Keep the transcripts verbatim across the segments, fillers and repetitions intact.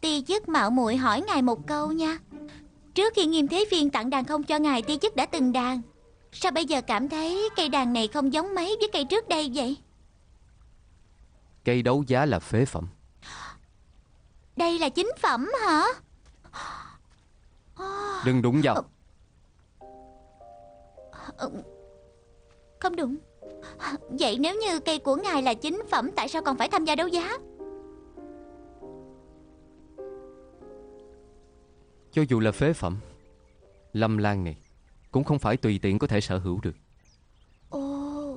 Ti chức mạo muội hỏi ngài một câu nha. Trước khi Nghiêm Thế Phiên tặng đàn không cho ngài, Ti chức đã từng đàn. Sao bây giờ cảm thấy cây đàn này không giống mấy với cây trước đây vậy? Cây đấu giá là phế phẩm. Đây là chính phẩm hả? Đừng đụng vào. Không đụng. Vậy nếu như cây của ngài là chính phẩm, tại sao còn phải tham gia đấu giá? Cho dù là phế phẩm, lâm lan này cũng không phải tùy tiện có thể sở hữu được. Ồ.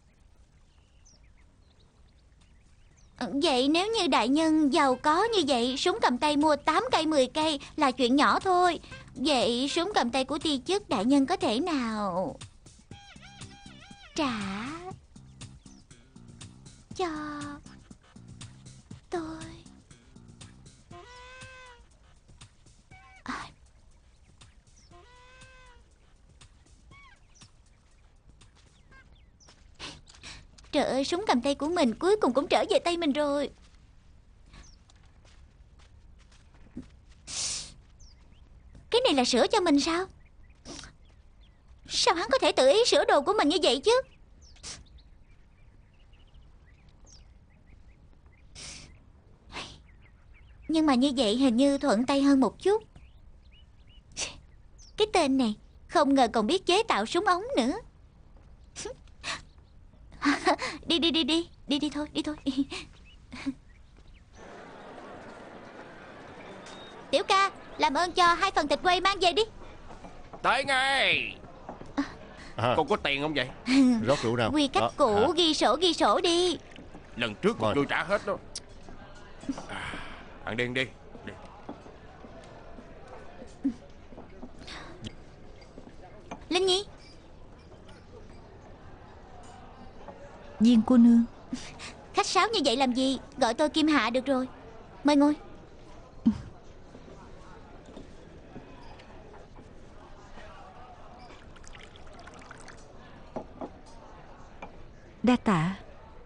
Vậy nếu như đại nhân giàu có như vậy, súng cầm tay mua tám cây mười cây là chuyện nhỏ thôi. Vậy súng cầm tay của Ti chức đại nhân có thể nào trả cho tôi? À. Trời ơi, súng cầm tay của mình cuối cùng cũng trở về tay mình rồi. Cái này là sửa cho mình sao? Sao hắn có thể tự ý sửa đồ của mình như vậy chứ? Nhưng mà như vậy hình như thuận tay hơn một chút. Cái tên này không ngờ còn biết chế tạo súng ống nữa. Đi đi đi đi Đi đi thôi, đi thôi. Tiểu ca, làm ơn cho hai phần thịt quay mang về đi. Tới ngay. À. Con có tiền không vậy? Rót rượu nào. Quy cách đó, cũ hả? Ghi sổ ghi sổ đi. Lần trước con tôi trả hết đó. À, bạn điên đi, đi. Linh Nhi. Viên cô nương. Khách sáo như vậy làm gì? Gọi tôi Kim Hạ được rồi. Mời ngồi. Đa tạ.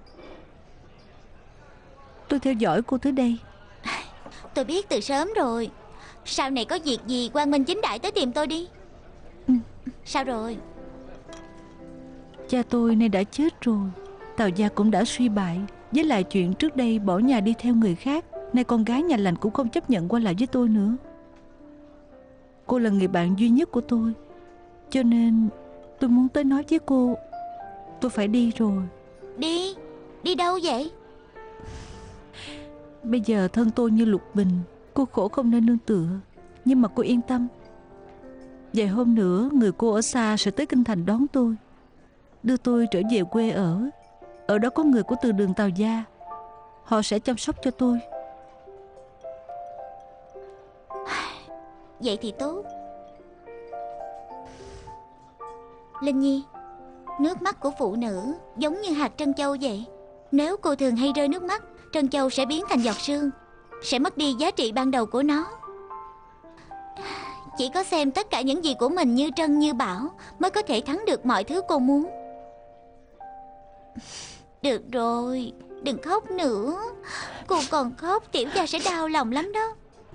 Tôi theo dõi cô tới đây. Tôi biết từ sớm rồi. Sau này có việc gì quang minh chính đại tới tìm tôi đi. Ừ. Sao rồi? Cha tôi nay đã chết rồi. Tào gia cũng đã suy bại. Với lại chuyện trước đây bỏ nhà đi theo người khác, nay con gái nhà lành cũng không chấp nhận qua lại với tôi nữa. Cô là người bạn duy nhất của tôi, cho nên tôi muốn tới nói với cô. Tôi phải đi rồi. Đi? Đi đâu vậy? Bây giờ thân tôi như lục bình, cô khổ không nên nương tựa. Nhưng mà cô yên tâm, vài hôm nữa người cô ở xa sẽ tới kinh thành đón tôi, đưa tôi trở về quê ở. Ở đó có người của từ đường Tào gia, họ sẽ chăm sóc cho tôi. Vậy thì tốt. Linh Nhi, nước mắt của phụ nữ giống như hạt trân châu vậy. Nếu cô thường hay rơi nước mắt, trân châu sẽ biến thành giọt sương, sẽ mất đi giá trị ban đầu của nó. Chỉ có xem tất cả những gì của mình như trân như bảo mới có thể thắng được mọi thứ cô muốn. Được rồi, đừng khóc nữa. Cô còn khóc tiểu gia sẽ đau lòng lắm đó.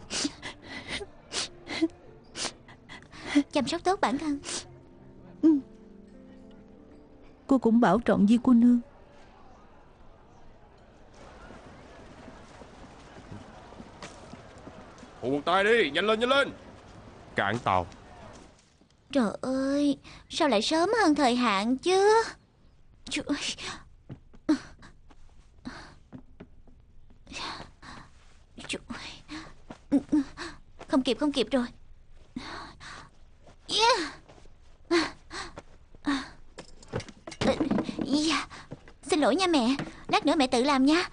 Chăm sóc tốt bản thân. Ừ. Cô cũng bảo trọng Di cô nương. Phụ một tay đi, nhanh lên nhanh lên. Cạn tàu. Trời ơi, sao lại sớm hơn thời hạn chứ? Trời ơi. Trời ơi. Không kịp không kịp rồi. Yeah. Yeah. Xin lỗi nha mẹ, lát nữa mẹ tự làm nha.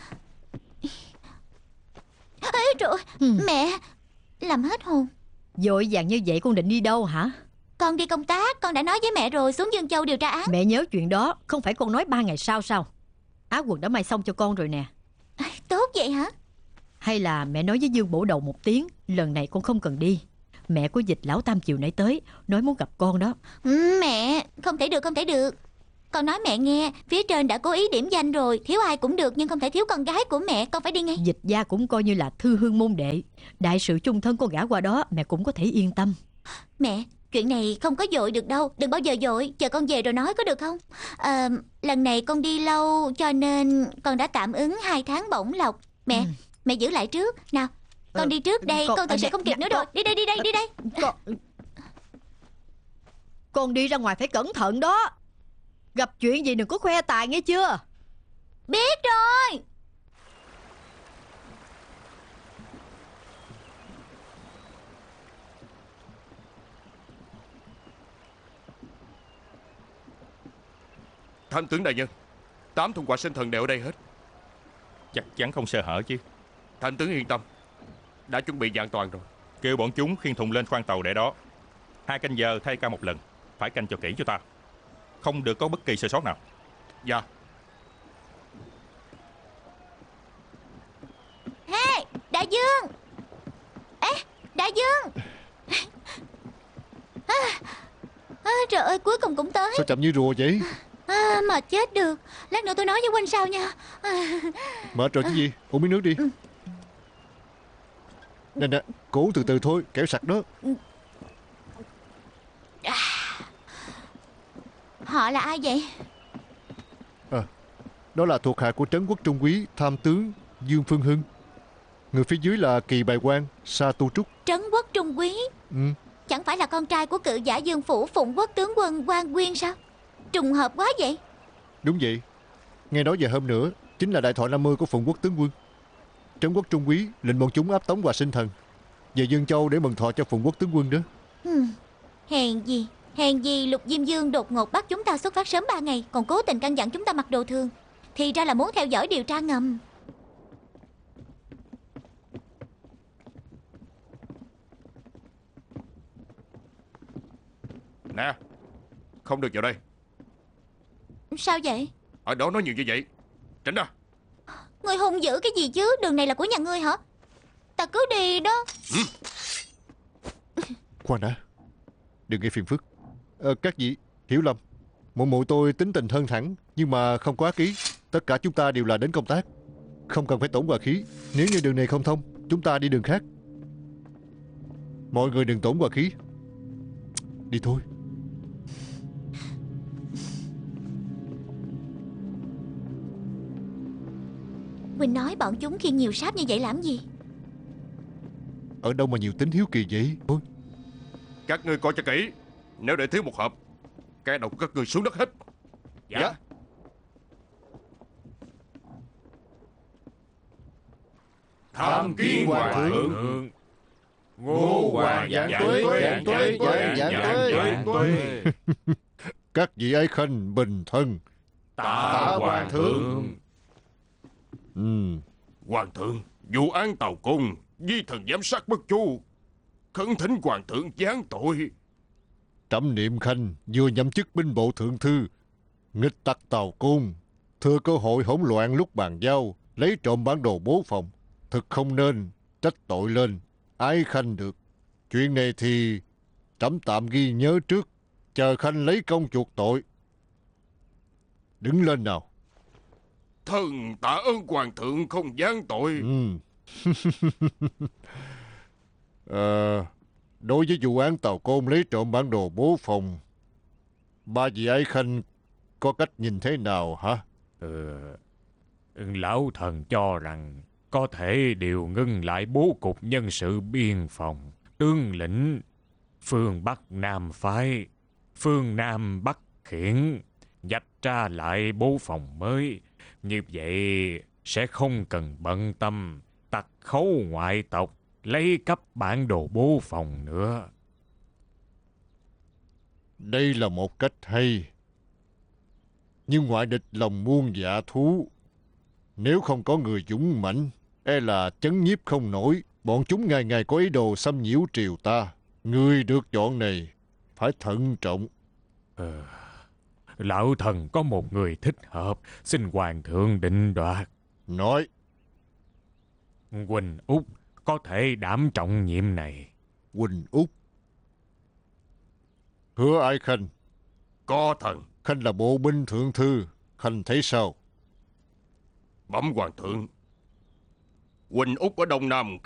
Ê, trời ơi, ừ. Mẹ làm hết hồn. Vội vàng như vậy con định đi đâu hả? Con đi công tác, con đã nói với mẹ rồi, xuống Dương Châu điều tra án. Mẹ nhớ chuyện đó, không phải con nói ba ngày sau sao? Áo quần đã may xong cho con rồi nè. À, tốt vậy hả? Hay là mẹ nói với Dương Bổ Đầu một tiếng, lần này con không cần đi. Mẹ của Dịch lão tam chiều nãy tới, nói muốn gặp con đó. Ừ, mẹ, không thể được, không thể được. Con nói mẹ nghe, phía trên đã cố ý điểm danh rồi. Thiếu ai cũng được nhưng không thể thiếu con gái của mẹ. Con phải đi ngay. Dịch gia cũng coi như là thư hương môn đệ. Đại sự chung thân con gả qua đó, mẹ cũng có thể yên tâm. Mẹ, chuyện này không có vội được đâu. Đừng bao giờ vội, chờ con về rồi nói có được không? à, Lần này con đi lâu cho nên con đã tạm ứng hai tháng bổng lộc. Mẹ, ừ. mẹ giữ lại trước. Nào, con ờ, đi trước đây. Con, con thật sự không kịp nữa rồi. Đi đây, đi đây, đi đây. Con, con đi ra ngoài phải cẩn thận đó. Gặp chuyện gì đừng có khoe tài nghe chưa? Biết rồi. Tham tướng đại nhân, tám thùng quà sinh thần đều ở đây hết. Chắc chắn không sơ hở chứ. Tham tướng yên tâm, đã chuẩn bị vạn toàn rồi. Kêu bọn chúng khiêng thùng lên khoang tàu để đó. Hai canh giờ thay ca một lần. Phải canh cho kỹ cho ta. Không được có bất kỳ sơ sót nào. Dạ. Hey, Đại Dương. Ê, Đại Dương. à, à, Trời ơi, cuối cùng cũng tới. Sao chậm như rùa vậy? à, Mệt chết được. Lát nữa tôi nói với huynh sau nha. à, Mệt rồi chứ gì? Uống miếng nước đi. Nè nè, cô uống từ từ thôi, kẻo sặc đó. Họ là ai vậy? À, đó là thuộc hạ của trấn quốc trung úy tham tướng Dương Phương Hưng. Người phía dưới là kỳ bài quan Sa Tu Trúc. Trấn quốc trung úy? Ừ. Chẳng phải là con trai của cự giả Dương Phủ Phụng Quốc tướng quân Quan Nguyên sao? Trùng hợp quá vậy. Đúng vậy. Nghe nói vài hôm nữa chính là đại thọ năm mươi của Phụng Quốc tướng quân. Trấn quốc trung úy lệnh bọn chúng áp tống quà sinh thần về Dương Châu để mừng thọ cho Phụng Quốc tướng quân đó. hmm. Hèn gì Hèn gì Lục Diêm Dương đột ngột bắt chúng ta xuất phát sớm ba ngày, còn cố tình căn dặn chúng ta mặc đồ thường. Thì ra là muốn theo dõi điều tra ngầm. Nè, không được vào đây. Sao vậy? Ở đó nói nhiều như vậy. Tránh ra. Ngươi hung dữ cái gì chứ? Đường này là của nhà ngươi hả? Ta cứ đi đó. ừ. Khoan đã, đừng gây phiền phức. ờ, Các vị hiểu lầm. Mụ mụ tôi tính tình thân thẳng nhưng mà không quá ký. Tất cả chúng ta đều là đến công tác, không cần phải tổn hòa khí. Nếu như đường này không thông, chúng ta đi đường khác. Mọi người đừng tổn hòa khí. Đi thôi. Huynh nói bọn chúng khiêng nhiều sáp như vậy làm gì? Ở đâu mà nhiều tính hiếu kỳ vậy? Thôi. Các ngươi coi cho kỹ. Nếu để thiếu một hộp, cái đầu của các ngươi xuống đất hết. Dạ, dạ. Tham kiến hoàng thượng. Ngô hoàng vạn tuế, vạn tuế, vạn vạn tuế. Các vị ái khanh bình thân. Tạ hoàng thượng. Ừ. Hoàng thượng, vụ án Tàu Cung vi thần giám sát bất chu, khẩn thỉnh hoàng thượng giáng tội. Trẫm Niệm Khanh vừa nhậm chức binh bộ thượng thư, nghịch tặc Tàu Cung, thừa cơ hội hỗn loạn lúc bàn giao, lấy trộm bản đồ bố phòng, thực không nên trách tội lên ái khanh được. Chuyện này thì trẫm tạm ghi nhớ trước, chờ khanh lấy công chuộc tội. Đứng lên nào. Thần tạ ơn hoàng thượng không giáng tội. Ừ. ờ, Đối với vụ án Tàu Côn lấy trộm bản đồ bố phòng, ba vị ái khanh có cách nhìn thế nào hả? Ừ, lão thần cho rằng có thể điều ngưng lại bố cục nhân sự biên phòng, tướng lĩnh phương Bắc Nam phái, phương Nam Bắc khiển, dạch ra lại bố phòng mới. Như vậy sẽ không cần bận tâm tặc khấu ngoại tộc lấy cắp bản đồ bố phòng nữa. Đây là một cách hay, nhưng ngoại địch lòng muôn dạ thú. Nếu không có người dũng mãnh, e là chấn nhiếp không nổi. Bọn chúng ngày ngày có ý đồ xâm nhiễu triều ta. Người được chọn này phải thận trọng. Ừ, lão thần có một người thích hợp, xin hoàng thượng định đoạt. Nói. Huỳnh Úc có thể đảm trọng nhiệm này. Huỳnh Úc? Hứa Ái Khanh? Có thần. Khanh là bộ binh thượng thư, Khanh thấy sao? Bẩm hoàng thượng, huynh Út ở Đông Nam